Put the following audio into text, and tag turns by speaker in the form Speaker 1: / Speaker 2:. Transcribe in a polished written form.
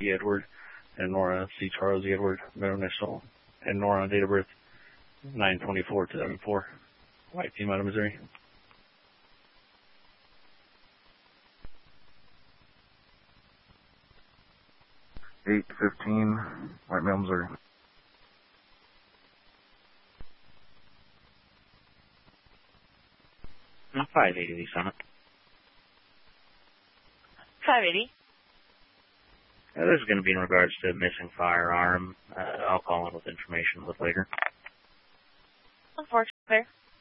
Speaker 1: E. Edward, and Nora C. Charles E. Edward, middle initial, and Nora, date of birth 9/24/2004, white female out of Missouri.
Speaker 2: 815, white male, Missouri.
Speaker 3: No, 580 Lee Summit.
Speaker 4: 580.
Speaker 3: This is going to be in regards to missing firearm. I'll call in with information a little later.
Speaker 4: Look forward to clear.